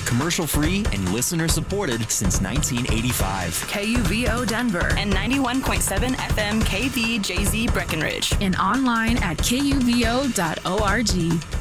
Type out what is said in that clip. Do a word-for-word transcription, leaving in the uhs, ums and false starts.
commercial-free and listener-supported since nineteen eighty-five. K U V O Denver and ninety-one point seven F M K V J Z Breckenridge. and online at K U V O dot org.